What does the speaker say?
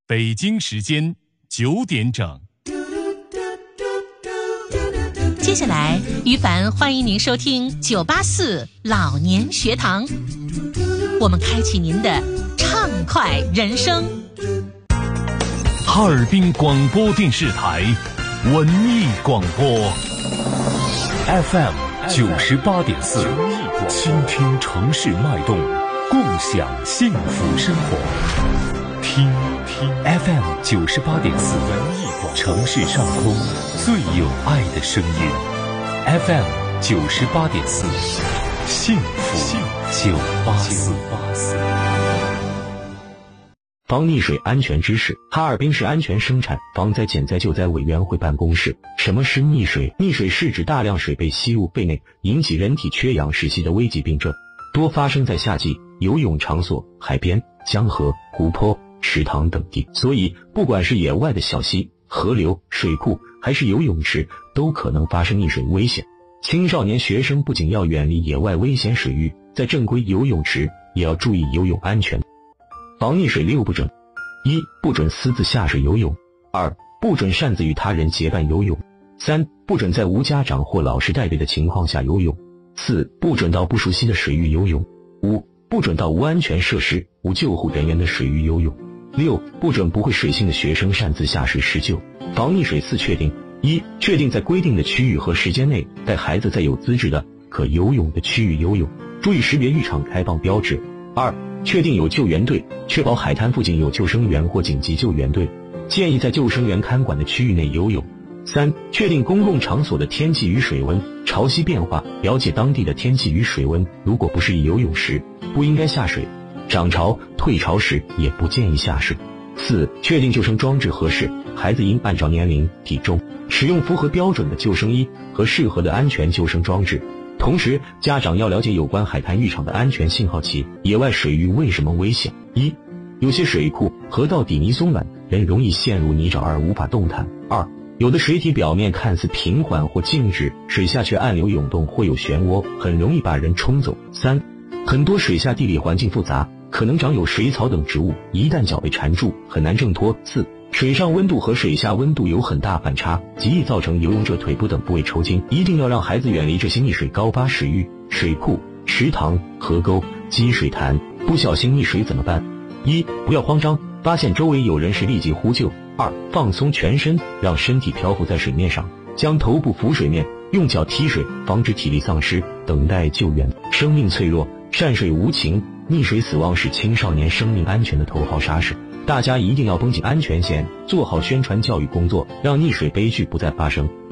北京时间9点整。 接下来，于凡欢迎您收听984老年学堂，我们开启您的畅快人生。 哈尔滨广播电视台文艺广播 FM 98.4，倾听城市脉动，共享幸福生活。听 FM 98.4，城市上空最有爱的声音。FM 98.4，幸福984。 防溺水安全知识。哈尔滨市安全生产防灾减灾救灾委员会办公室。什么是溺水？溺水是指大量水被吸入肺内，引起人体缺氧窒息的危急病症，多发生在夏季游泳场所、海边、江河、湖泊、池塘等地。所以不管是野外的小溪、河流、水库，还是游泳池，都可能发生溺水危险。青少年学生不仅要远离野外危险水域，在正规游泳池也要注意游泳安全。防溺水6不准： 1. 不准私自下水游泳； 2. 不准擅自与他人结伴游泳； 3. 不准在无家长或老师带队的情况下游泳； 4. 不准到不熟悉的水域游泳； 5. 不准到无安全设施、无救护人员的水域游泳； 6. 不准不会水性的学生擅自下水施救。防溺水4确定： 1. 确定在规定的区域和时间内带孩子在有资质的可游泳的区域游泳，注意识别浴场开放标志。2. 确定有救援队，确保海滩附近有救生员或紧急救援队，建议在救生员看管的区域内游泳。3. 确定公共场所的天气与水温，潮汐变化，了解当地的天气与水温，如果不适宜游泳时，不应该下水；涨潮、退潮时也不建议下水。4. 确定救生装置合适，孩子应按照年龄、体重，使用符合标准的救生衣和适合的安全救生装置。同时，家长要了解有关海滩浴场的安全信号器。野外水域为什么危险？1. 有些水库、河道底泥松软，人容易陷入泥沼而无法动弹。2. 有的水体表面看似平缓或静止，水下却暗流涌动或有漩涡，很容易把人冲走。3. 很多水下地理环境复杂，可能长有水草等植物，一旦脚被缠住，很难挣脱。4. 水上温度和水下温度有很大反差，极易造成游泳者腿部等部位抽筋。一定要让孩子远离这些溺水高发水域、水库、池塘、河沟、积水潭。不小心溺水怎么办？1. 不要慌张，发现周围有人时立即呼救。2. 放松全身，让身体漂浮在水面上，将头部浮水面，用脚踢水，防止体力丧失，等待救援。生命脆弱，善水无情，溺水死亡是青少年生命安全的头号杀手。大家一定要绷紧安全线，做好宣传教育工作，让溺水悲剧不再发生。